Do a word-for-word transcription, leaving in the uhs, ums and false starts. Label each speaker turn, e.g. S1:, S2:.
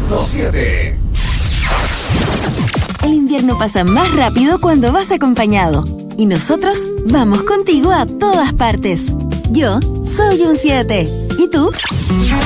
S1: punto siete.
S2: El invierno pasa más rápido cuando vas acompañado. Y nosotros vamos contigo a todas partes. Yo soy un siete. ¿Y tú?